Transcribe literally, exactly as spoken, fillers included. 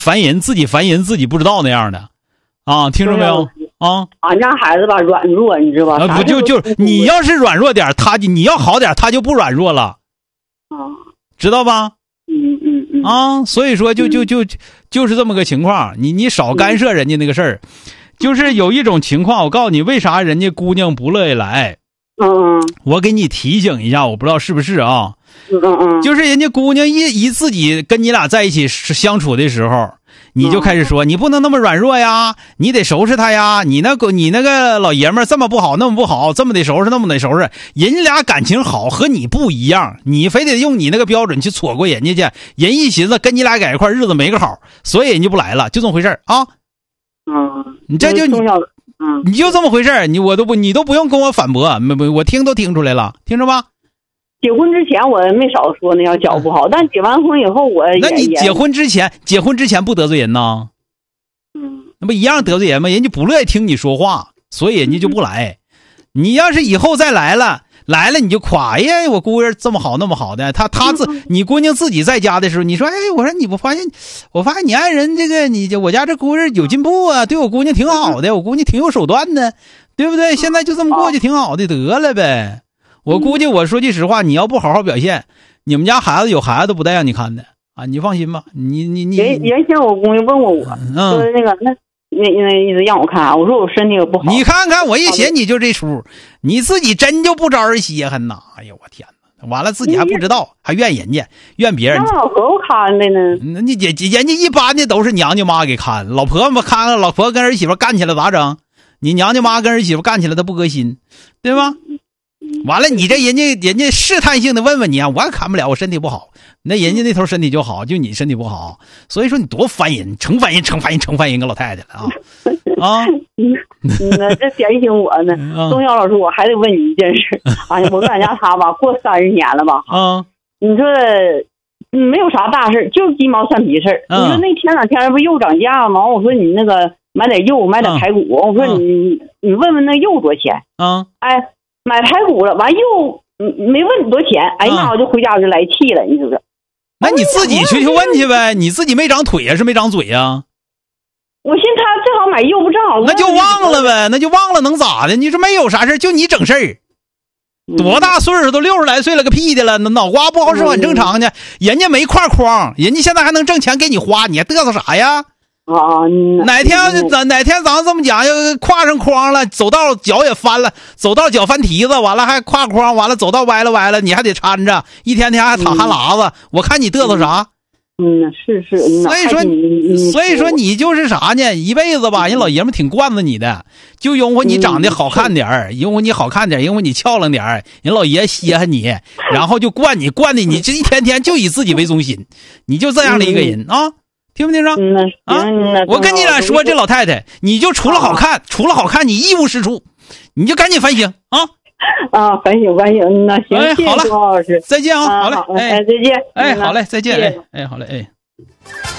烦人，自己烦人，自己不知道那样的啊，听着没有啊？ 俺家孩子吧软弱，你知道吧？ 啊，不就就你要是软弱点，他你要好点，他就不软弱了， 啊， 知道吧？ 嗯嗯嗯啊，所以说就就就就是这么个情况，你你少干涉人家那个事儿。就是有一种情况，我告诉你，为啥人家姑娘不乐意来？ 嗯， 我给你提醒一下，我不知道是不是啊？ 嗯嗯， 就是人家姑娘一一自己跟你俩在一起相处的时候，你就开始说、嗯、你不能那么软弱呀，你得收拾他呀，你那个你那个老爷们儿这么不好，那么不好，这么得收拾，那么得收拾。人家俩感情好，和你不一样，你非得用你那个标准去戳过人家去，人一寻思跟你俩在一块日子没个好，所以人就不来了，就这么回事啊。 嗯， 你这就你，嗯，你就这么回事你我都不，你都不用跟我反驳，没没，我听都听出来了，听着吧。 结婚之前我没少说那要脚不好，但结完婚以后我也， 那你结婚之前，结婚之前不得罪人呢？ 嗯， 那不一样得罪人吗？人家不乐意听你说话，所以人家就不来。你要是以后再来了。来了你就夸，哎呀，我姑爷这么好那么好的，他他自你姑娘自己在家的时候，你说，哎，我说你不发现，我发现你爱人这个，你我家这姑爷有进步啊，对我姑娘挺好的，我姑娘挺有手段的，对不对？现在就这么过去挺好的，得了呗。我估计我说句实话，你要不好好表现，你们家孩子有孩子都不带让你看的啊，你放心吧，你你你。 原原先我姑娘问过我，嗯，说那个那。那那意思让我看，我说我身体也不好。 你看看，我一寻你就这出，你自己真就不招人稀罕呐！哎呦我天哪，完了自己还不知道，还怨人家，怨别人。 让老婆婆看的呢？ 那你姐人家一般的都是娘家妈给看，老婆婆看看，老婆跟儿媳妇干起来咋整？你娘家妈跟儿媳妇干起来，她不搁心，对吧？完了，你这人家人家试探性的问问你啊，我也看不了，我身体不好。那人家那头身体就好，就你身体不好，所以说你多烦人，成烦人，成烦人，成烦人个老太太了啊！啊， 那这点醒我呢。钟晓老师，我还得问你一件事啊，我跟俺家他吧，过三十年了吧？ 啊， 你说没有啥大事，就是鸡毛蒜皮事儿。你说那前两天不又涨价吗？我说你那个买点肉，买点排骨。我说你你问问那肉多少钱？ 啊， 哎，买排骨了，完又没问多少钱。哎呀妈，我就回家我就来气了，你是不是？ 那你自己去去问去呗，你自己没长腿呀，是没长嘴呀？ 我寻思他正好买肉不正好， 那就忘了呗，那就忘了能咋的？你说没有啥事，就你整事儿，多大岁数都六十来岁了个屁的了，脑瓜不好使很正常的。人家没挎筐，人家现在还能挣钱给你花，你还嘚瑟啥呀？ 啊， 哪天哪哪天咱这么讲，要挎上筐了，走道脚也翻了，走道脚翻蹄子，完了还挎筐，完了走道歪了歪了，你还得搀着，一天天还淌汗喇子，我看你嘚瑟啥？ 嗯，是是。 所以说，所以说你就是啥呢？一辈子吧，人老爷们挺惯着你的，就因为你长得好看点儿，因为你好看点，因为你俏亮点儿，人老爷稀罕你，然后就惯你，惯的你这一天天就以自己为中心，你就这样的一个人啊。听不听着？ 嗯啊，我跟你俩说，这老太太，你就除了好看，除了好看，你一无是处，你就赶紧反省啊！ 啊，反省反省，那行， 哎，好了， 老师， 再见啊，好嘞， 哎，再见， 哎，好嘞，再见，哎，哎，好嘞，哎。